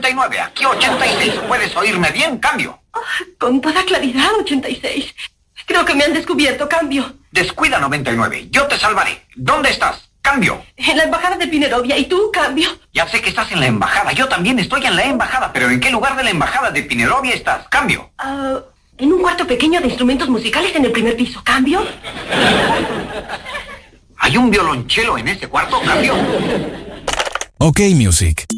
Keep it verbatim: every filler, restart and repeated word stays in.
y nueve, aquí ochenta y seis. ¿Puedes oírme bien? Cambio. Oh, con toda claridad, ochenta y seis. Creo que me han descubierto. Cambio. Descuida, noventa y nueve. Yo te salvaré. ¿Dónde estás? Cambio. En la embajada de Pinerovia. ¿Y tú? Cambio. Ya sé que estás en la embajada. Yo también estoy en la embajada. ¿Pero en qué lugar de la embajada de Pinerovia estás? Cambio. Uh, en un cuarto pequeño de instrumentos musicales en el primer piso. ¿Cambio? ¿Hay un violonchelo en ese cuarto? Cambio. OK Music.